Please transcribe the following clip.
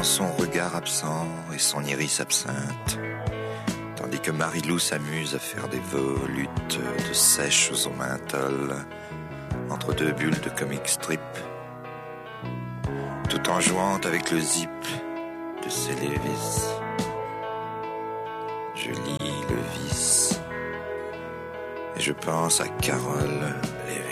son regard absent et son iris absinthe, tandis que Marie-Lou s'amuse à faire des volutes de sèches au menthol entre deux bulles de comic strip, tout en jouant avec le zip de ses Lévis. Je lis le vice et je pense à Carole Lévis.